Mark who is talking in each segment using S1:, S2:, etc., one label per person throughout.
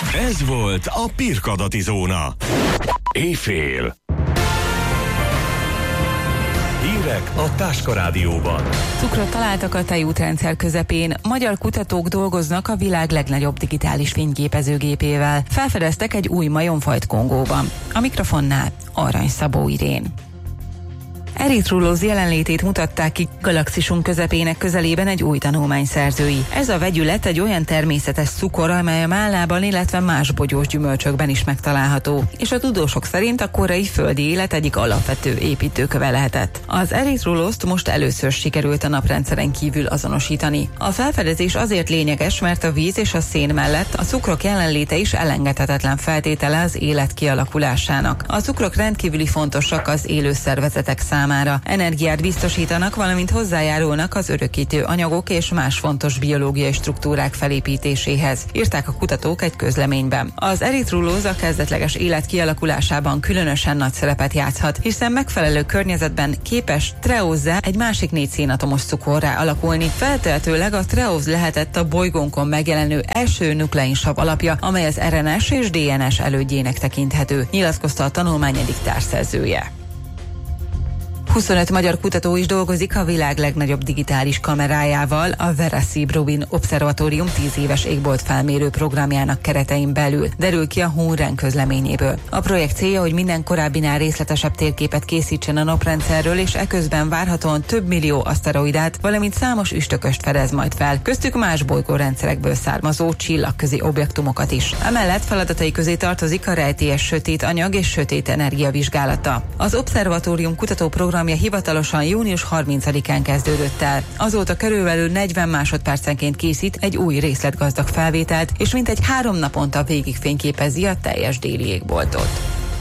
S1: Ez volt a Pirkadati Zóna. Éjfél. Hírek a Táska Rádióban.
S2: Cukrot találtak a tejútrendszer közepén. Magyar kutatók dolgoznak a világ legnagyobb digitális fényképezőgépével. Felfedeztek egy új majomfajt Kongóban. A mikrofonnál Arany Szabó Irén. Eritrulóz jelenlétét mutatták ki galaxisunk közepének közelében egy új tanulmány szerzői. Ez a vegyület egy olyan természetes cukor, amely a mállában, illetve más bogyós gyümölcsökben is megtalálható, és a tudósok szerint a korai földi élet egyik alapvető építőköve lehetett. Az eritrulózt most először sikerült a naprendszeren kívül azonosítani. A felfedezés azért lényeges, mert a víz és a szén mellett a cukrok jelenléte is elengedhetetlen feltétele az élet kialakulásának. A cukrok rendkívüli fontosak az élő szervezetek számára. Energiát biztosítanak, valamint hozzájárulnak az örökítő anyagok és más fontos biológiai struktúrák felépítéséhez, írták a kutatók egy közleményben. Az eritrulóz a kezdetleges élet kialakulásában különösen nagy szerepet játszhat, hiszen megfelelő környezetben képes treózzá, egy másik 4 szénatomos cukorrá alakulni. Feltehetőleg a treóz lehetett a bolygónkon megjelenő első nukleinsav alapja, amely az RNS és DNS elődjének tekinthető, nyilatkozta a tanulmány egyik társszerzője. 25 magyar kutató is dolgozik a világ legnagyobb digitális kamerájával, a Vera Siebrubin Obszervatórium 10 éves égbolt felmérő programjának keretein belül, derül ki a Hunren közleményéből. A projekt célja, hogy minden korábbinál részletesebb térképet készítsen a naprendszerről, és eközben várhatóan több millió aszteroidát, valamint számos üstököst fedez majd fel, köztük más bolygórendszerekből származó csillagközi objektumokat is. Emellett feladatai közé tartozik a rejtélyes sötét anyag és sötét energia vizsgálata. Az Obszervatórium kutatóprogramja hivatalosan június 30-án kezdődött el. Azóta körülbelül 40 másodpercenként készít egy új részletgazdag felvételt, és mintegy 3 naponta végig fényképezi a teljes déli égboltot.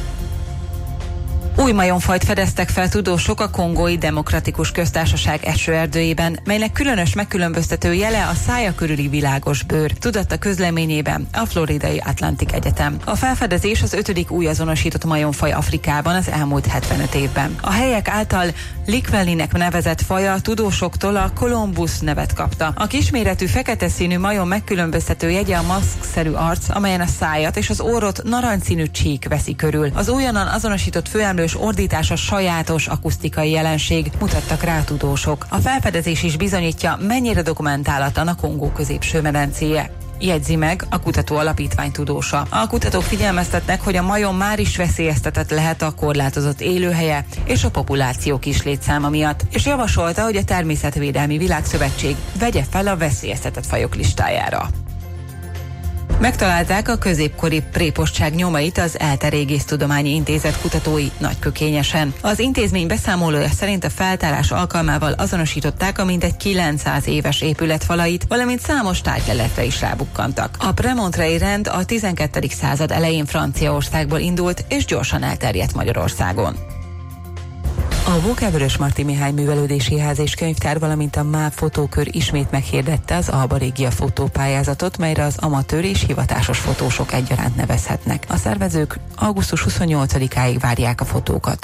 S2: Új majomfajt fedeztek fel tudósok a Kongói Demokratikus Köztársaság esőerdőjében, melynek különös megkülönböztető jele a szája körüli világos bőr, tudatta közleményében a Floridai Atlantic Egyetem. A felfedezés az 5. új azonosított majomfaj Afrikában az elmúlt 75 évben. A helyek által Likwellinek nevezett faja a tudósoktól a Columbus nevet kapta. A kisméretű fekete színű majom megkülönböztető jegye a maszkszerű arc, amelyen a szájat és az orrot narancsszínű csík veszi körül. Az újonnan azonosított főemlő ordítás a sajátos akusztikai jelenség, mutattak rá tudósok. A felfedezés is bizonyítja, mennyire dokumentálatlan a Kongó középső medencéje, jegyzi meg a kutató alapítvány tudósa. A kutatók figyelmeztetnek, hogy a majom már is veszélyeztetett lehet a korlátozott élőhelye és a populáció kis létszáma miatt, és javasolta, hogy a Természetvédelmi Világszövetség vegye fel a veszélyeztetett fajok listájára. Megtalálták a középkori prépostság nyomait az ELTE Régésztudományi Intézet kutatói Nagykökényesen. Az intézmény beszámolója szerint a feltárás alkalmával azonosították a mintegy 900 éves épület falait, valamint számos tárgyleletre is rábukkantak. A premontrei rend a 12. század elején Franciaországból indult és gyorsan elterjedt Magyarországon. A Vókáv-Vörös Marti Mihály Művelődési Ház és Könyvtár, valamint a MÁV Fotókör ismét meghirdette az Alba Regia fotópályázatot, melyre az amatőr és hivatásos fotósok egyaránt nevezhetnek. A szervezők augusztus 28-áig várják a fotókat.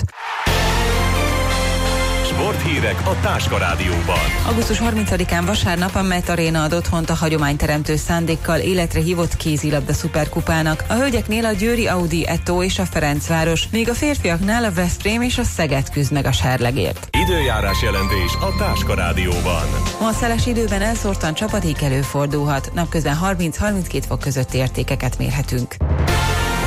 S1: Sporthírek a Táska Rádióban.
S2: Augusztus 30-án vasárnap a Met Arena ad otthont a hagyományteremtő szándékkal életre hívott kézilabda szuperkupának. A hölgyeknél a győri Audi Eto és a Ferencváros, míg a férfiaknál a Veszprém és a Szeged küzd meg a serlegért.
S1: Időjárás jelentés a Táska Rádióban.
S2: Ma a szeles időben elszórtan csapadék előfordulhat, napközben 30-32 fok közötti értékeket mérhetünk.